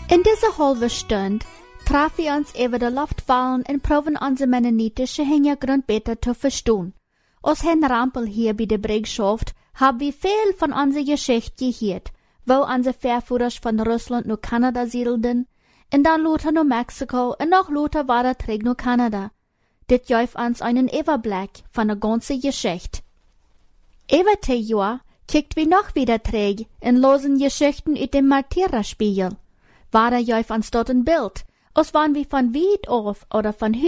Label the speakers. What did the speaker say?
Speaker 1: In dieser halben Stunde traf wir uns über die Luftwahlen und proben unsere mennonitische Hintergrund besser zu verstehen. Aus Herrn Rampel hier bei der Bürgschaft haben wir viel von unserer Geschichte gehört, wo unsere Verführer von Russland nach Kanada siedelten, und dann Luther nach Mexiko und noch Luther war er zurück nach Kanada. Dit gibt uns einen Überblick von der ganzen Geschichte. Über die Jahr kickt wir noch wieder zurück und losen Geschichten aus dem Martyrerspiegel. War gibt uns dort ein Bild, als wann wir von weit auf oder von